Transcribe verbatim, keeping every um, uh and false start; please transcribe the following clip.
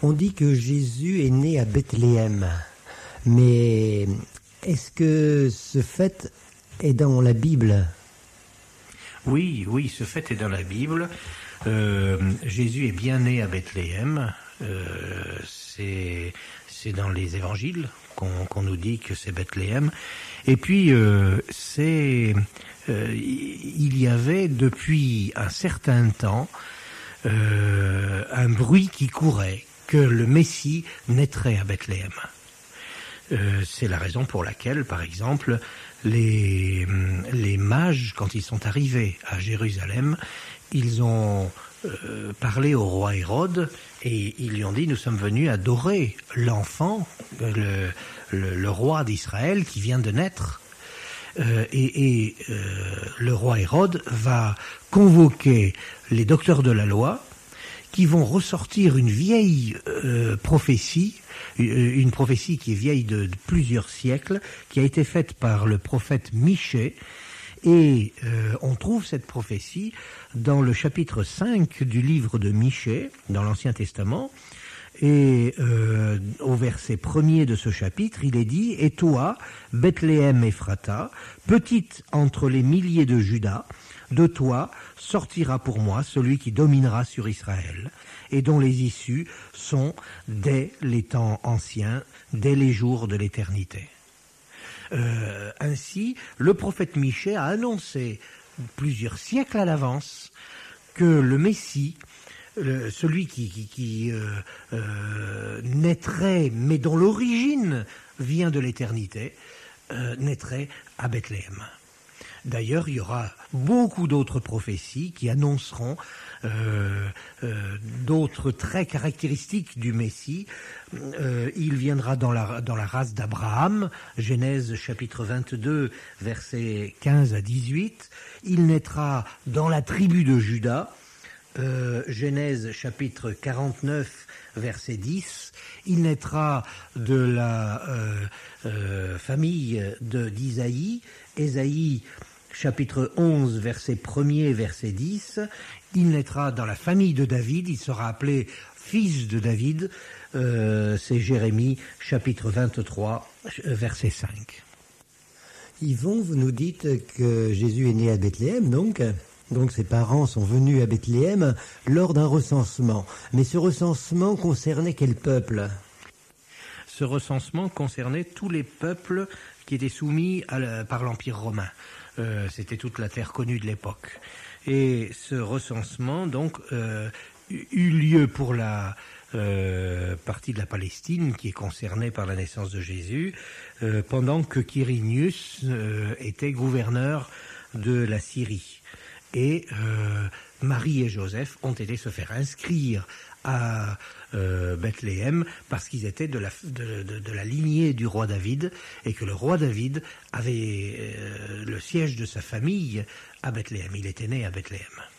On dit que Jésus est né à Bethléem, mais est-ce que ce fait est dans la Bible ? Oui, oui, ce fait est dans la Bible. Euh, Jésus est bien né à Bethléem. Euh, c'est, c'est dans les évangiles qu'on, qu'on nous dit que c'est Bethléem. Et puis, euh, c'est, euh, il y avait depuis un certain temps euh, un bruit qui courait que le Messie naîtrait à Bethléem. Euh, c'est la raison pour laquelle, par exemple, les, les mages, quand ils sont arrivés à Jérusalem, ils ont euh, parlé au roi Hérode et ils lui ont dit « Nous sommes venus adorer l'enfant, le, le, le roi d'Israël qui vient de naître. Euh, » Et, et euh, le roi Hérode va convoquer les docteurs de la loi qui vont ressortir une vieille euh, prophétie, une prophétie qui est vieille de, de plusieurs siècles, qui a été faite par le prophète Michée, et euh, on trouve cette prophétie dans le chapitre cinq du livre de Michée, dans l'Ancien Testament, et euh, au verset premier de ce chapitre, il est dit « Et toi, Bethléem Ephrata, petite entre les milliers de Juda, de toi sortira pour moi celui qui dominera sur Israël, et dont les issues sont dès les temps anciens, dès les jours de l'éternité. » Euh, ainsi, le prophète Michée a annoncé plusieurs siècles à l'avance que le Messie, le, celui qui, qui, qui euh, euh, naîtrait, mais dont l'origine vient de l'éternité, euh, naîtrait à Bethléem. D'ailleurs, il y aura beaucoup d'autres prophéties qui annonceront euh, euh, d'autres traits caractéristiques du Messie. Euh, il viendra dans la, dans la race d'Abraham, Genèse chapitre vingt-deux, versets quinze à dix-huit. Il naîtra dans la tribu de Juda, euh, Genèse chapitre quarante-neuf, verset dix. Il naîtra de la euh, euh, famille de, d'Isaïe, Ésaïe chapitre onze, verset premier, verset dix, il naîtra dans la famille de David, il sera appelé fils de David, euh, c'est Jérémie, chapitre vingt-trois, verset cinq. Yvon, vous nous dites que Jésus est né à Bethléem, donc, donc ses parents sont venus à Bethléem lors d'un recensement. Mais ce recensement concernait quel peuple ? Ce recensement concernait tous les peuples qui étaient soumis à la, par l'Empire romain. Euh, c'était toute la terre connue de l'époque. Et ce recensement, donc, euh, eut lieu pour la euh, partie de la Palestine qui est concernée par la naissance de Jésus, euh, pendant que Quirinius euh, était gouverneur de la Syrie. Et euh, Marie et Joseph ont été se faire inscrire à euh, Bethléem parce qu'ils étaient de la, de, de, de la lignée du roi David et que le roi David avait euh, le siège de sa famille à Bethléem. Il était né à Bethléem.